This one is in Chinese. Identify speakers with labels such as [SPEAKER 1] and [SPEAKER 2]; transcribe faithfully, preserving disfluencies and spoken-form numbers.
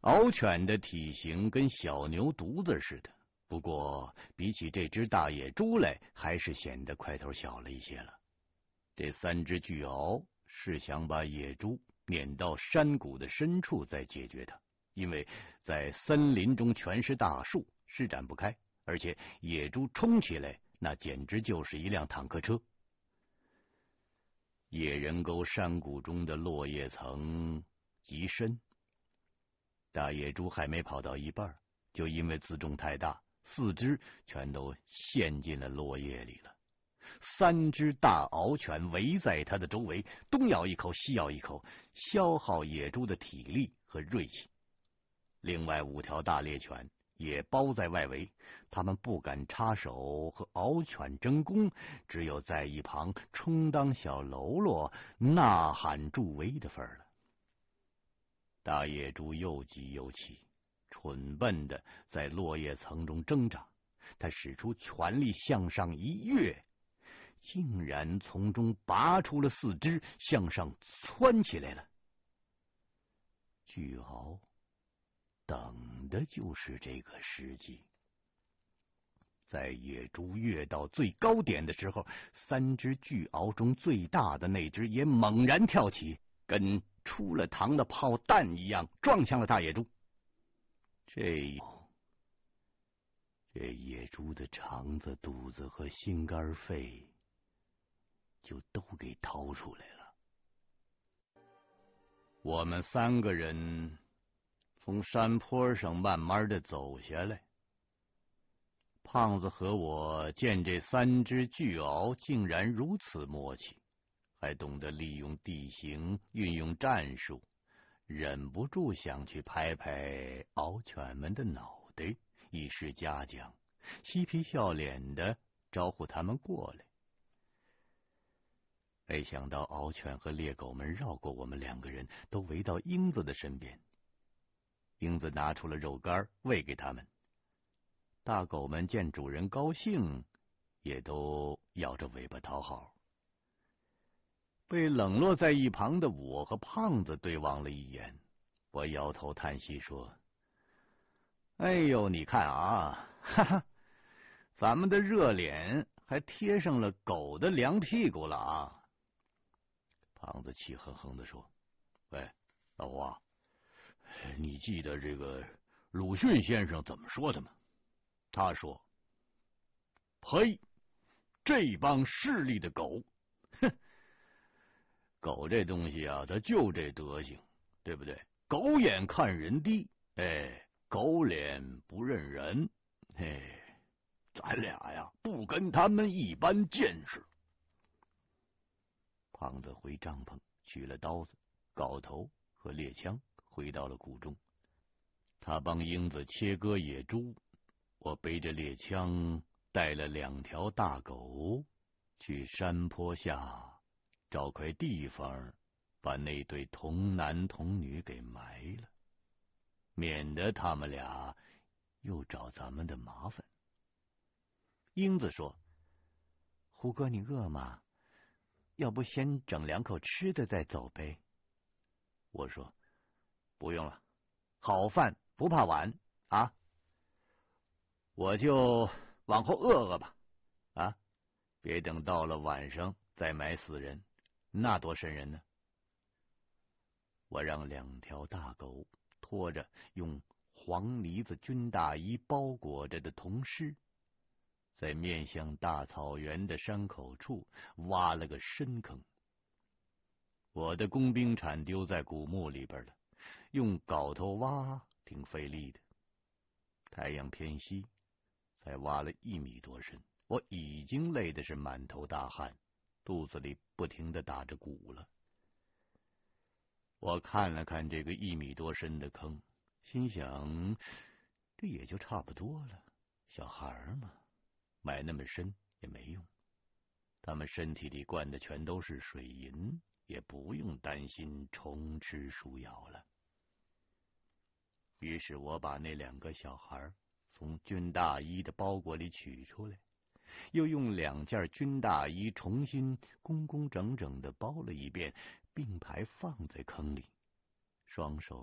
[SPEAKER 1] 獒犬的体型跟小牛犊子似的，不过比起这只大野猪来，还是显得块头小了一些了。这三只巨獒是想把野猪撵到山谷的深处再解决它，因为在森林中全是大树，施展不开，而且野猪冲起来那简直就是一辆坦克车。野人沟山谷中的落叶层极深，大野猪还没跑到一半，就因为自重太大，四肢全都陷进了落叶里了。三只大獒犬围在它的周围，东咬一口西咬一口，消耗野猪的体力和锐气。另外五条大猎犬也包在外围，他们不敢插手和獒犬争功，只有在一旁充当小喽啰，呐喊助威的份儿了。大野猪又急又气，蠢笨的在落叶层中挣扎，他使出全力向上一跃，竟然从中拔出了四肢，向上窜起来了。巨獒等的就是这个时机。在野猪跃到最高点的时候，三只巨獒中最大的那只也猛然跳起，跟出了膛的炮弹一样撞向了大野猪。这这野猪的肠子、肚子和心肝肺就都给掏出来了。我们三个人从山坡上慢慢的走下来，胖子和我见这三只巨獒竟然如此默契，还懂得利用地形，运用战术，忍不住想去拍拍獒犬们的脑袋，以示嘉奖，嬉皮笑脸的招呼他们过来。没想到獒犬和猎狗们绕过我们两个人，都围到英子的身边。英子拿出了肉干喂给他们，大狗们见主人高兴，也都摇着尾巴讨好。被冷落在一旁的我和胖子对望了一眼，我摇头叹息说：“哎呦，你看啊，哈哈，咱们的热脸还贴上了狗的凉屁股了啊！”胖子气哼哼的说：“喂，老胡啊，你记得这个鲁迅先生怎么说的吗？他说：‘呸，这帮势利的狗，哼，狗这东西啊，它就这德行，对不对？狗眼看人低，哎，狗脸不认人，哎，咱俩呀，不跟他们一般见识。’”胖子回帐篷取了刀子、镐头和猎枪，回到了谷中。他帮英子切割野猪，我背着猎枪，带了两条大狗，去山坡下找块地方，把那对童男童女给埋了，免得他们俩又找咱们的麻烦。英子说：“胡哥，你饿吗？要不先整两口吃的再走呗？”我说：“不用了，好饭不怕晚啊，我就往后饿饿吧，啊，别等到了晚上再埋死人，那多瘆人呢。”我让两条大狗拖着用黄呢子军大衣包裹着的铜尸，在面向大草原的山口处挖了个深坑。我的工兵铲丢在古墓里边了，用镐头挖挺费力的。太阳偏西，才挖了一米多深，我已经累得是满头大汗，肚子里不停的打着鼓了。我看了看这个一米多深的坑，心想这也就差不多了，小孩嘛，埋那么深也没用，他们身体里灌的全都是水银，也不用担心虫吃鼠咬了。于是我把那两个小孩从军大衣的包裹里取出来，又用两件军大衣重新工工整整的包了一遍，并排放在坑里，双手